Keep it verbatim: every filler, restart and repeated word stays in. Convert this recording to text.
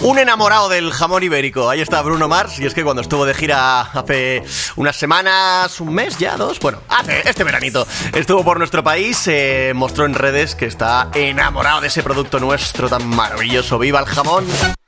Un enamorado del jamón ibérico. Ahí está Bruno Mars. Y es que cuando estuvo de gira hace unas semanas, un mes ya, dos, bueno, hace este veranito, estuvo por nuestro país, eh, mostró en redes que está enamorado de ese producto nuestro tan maravilloso. ¡Viva el jamón!